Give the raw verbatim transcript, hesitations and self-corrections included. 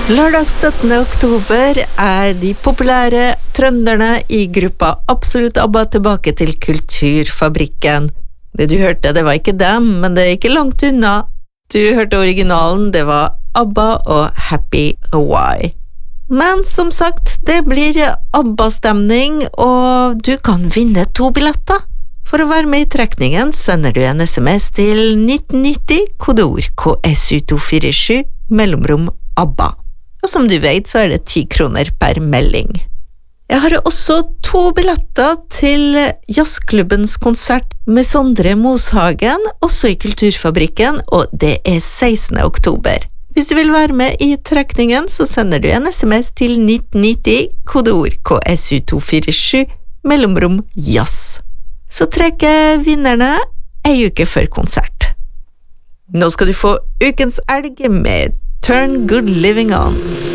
Lørdag syttende oktober er de populære trønderne i gruppa Absolutt ABBA tilbake til Kulturfabrikken. Det du hørte, det var ikke dem, men det er ikke langt unna. Du hørte originalen, det var ABBA og Happy Hawaii. Men som sagt, det blir ABBA-stemning, og du kan vinne to billetter. For å være med i trekningen sender du en sms til nitten nitti, kodeord K S U to fire sju, mellomrom ABBA. Og som du vet, så er det ti kroner per melding. Jeg har også to billetter til jazzklubbens konsert med Sondre Moshagen, også i Kulturfabrikken, og det er sekstende oktober. Hvis du vil være med i trekningen, så sender du en sms til nitten nitti, kodeord K S U to fire sju, mellomrom jazz. Så trekker vinnerne ei uke før konsert. Nå skal du få ukens elg med Turn Good Living On.